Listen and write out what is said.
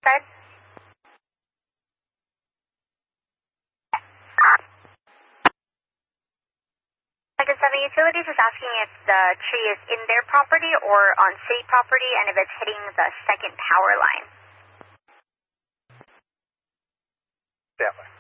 said? Like I said, the utilities is asking if the tree is in their property or on city property and if it's hitting the second power line. Definitely.